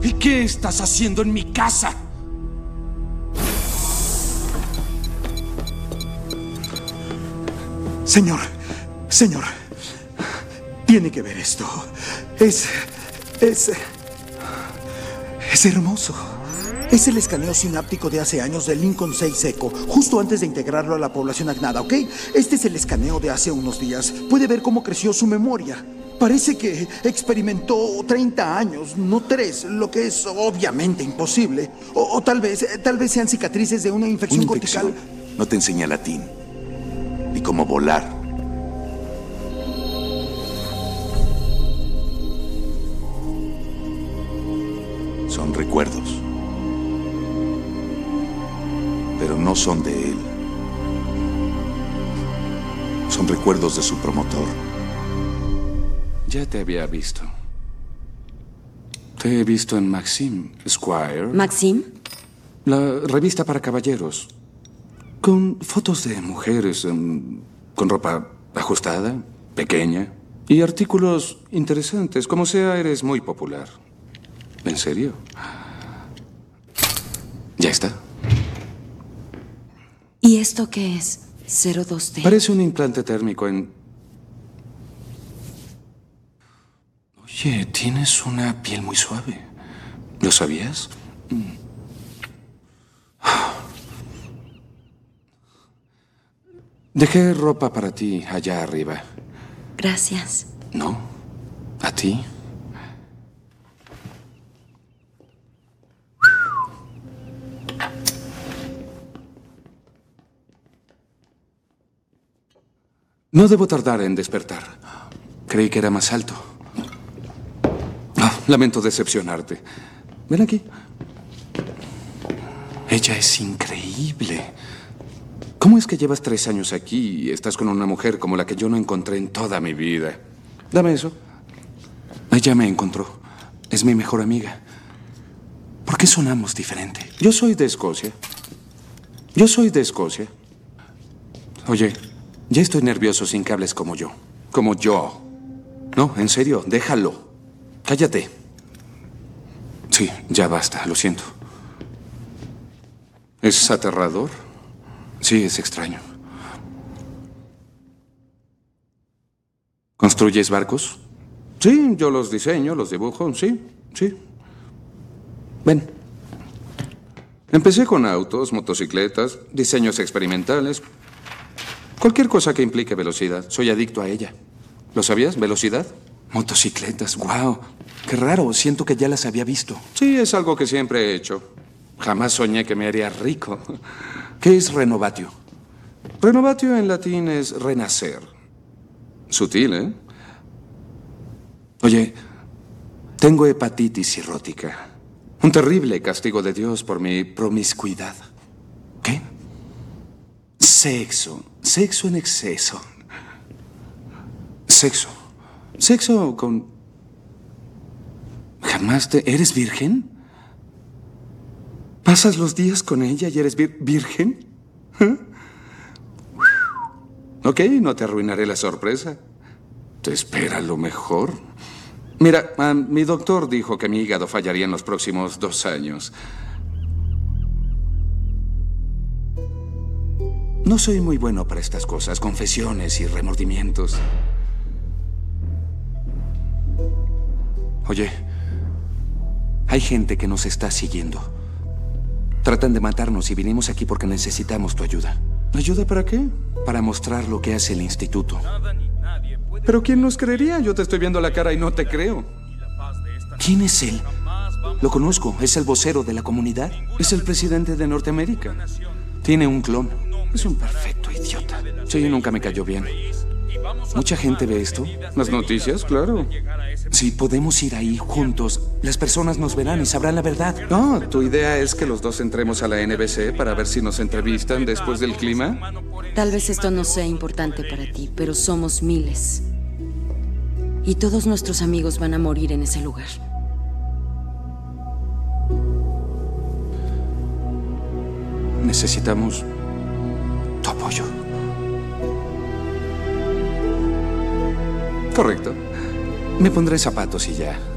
¿Y qué estás haciendo en mi casa? Señor, tiene que ver esto. Es hermoso. Es el escaneo sináptico de hace años del Lincoln 6 Echo, justo antes de integrarlo a la población agnada, ¿ok? Este es el escaneo de hace unos días. Puede ver cómo creció su memoria. Parece que experimentó 30 años, no 3, lo que es obviamente imposible. O tal vez sean cicatrices de una infección cortical. No te enseña latín. Ni cómo volar. Son recuerdos. Pero no son de él. Son recuerdos de su promotor. Ya te había visto. Te he visto en Maxim, Squire. ¿Maxim? La revista para caballeros. Con fotos de mujeres con ropa ajustada, pequeña. Y artículos interesantes. Como sea, eres muy popular. ¿En serio? Ya está. ¿Y esto qué es? 02D. Parece un implante térmico en... Oye, tienes una piel muy suave. ¿Lo sabías? Dejé ropa para ti allá arriba. Gracias. ¿No? ¿A ti? No debo tardar en despertar. Creí que era más alto. Lamento decepcionarte. Ven aquí. Ella es increíble. ¿Cómo es que llevas 3 años aquí y estás con una mujer como la que yo no encontré en toda mi vida? Dame eso. Ella me encontró. Es mi mejor amiga. ¿Por qué sonamos diferente? Yo soy de Escocia. Oye, ya estoy nervioso sin que hables como yo. Como yo. No, en serio, déjalo. Cállate. Sí, ya basta, lo siento. ¿Es aterrador? Sí, es extraño. ¿Construyes barcos? Sí, yo los diseño, los dibujo, sí. Ven. Empecé con autos, motocicletas, diseños experimentales. Cualquier cosa que implique velocidad. Soy adicto a ella. ¿Lo sabías? ¿Velocidad? Motocicletas, wow. Qué raro, siento que ya las había visto. Sí, es algo que siempre he hecho. Jamás soñé que me haría rico. ¿Qué es renovatio? Renovatio en latín es renacer. Sutil, ¿eh? Oye, tengo hepatitis cirrótica. Un terrible castigo de Dios por mi promiscuidad. ¿Qué? Sexo en exceso. Sexo con... ¿Jamás te... ¿Eres virgen? ¿Pasas los días con ella y eres virgen? ¿Eh? Ok, no te arruinaré la sorpresa. Te espera lo mejor. Mira, mi doctor dijo que mi hígado fallaría en los próximos 2 años. No soy muy bueno para estas cosas, confesiones y remordimientos. Oye, hay gente que nos está siguiendo. Tratan de matarnos y vinimos aquí porque necesitamos tu ayuda. ¿Ayuda para qué? Para mostrar lo que hace el instituto. ¿Pero quién nos creería? Yo te estoy viendo la cara y no te creo. ¿Quién es él? Lo conozco. ¿Es el vocero de la comunidad? Es el presidente de Norteamérica. Tiene un clon. Es un perfecto idiota. Sí, nunca me cayó bien. ¿Mucha gente ve esto? ¿Las noticias? Claro. Si podemos ir ahí juntos, las personas nos verán y sabrán la verdad. No, ¿tu idea es que los dos entremos a la NBC para ver si nos entrevistan después del clima? Tal vez esto no sea importante para ti, pero somos miles. Y todos nuestros amigos van a morir en ese lugar. Necesitamos tu apoyo. Correcto. Me pondré zapatos y ya.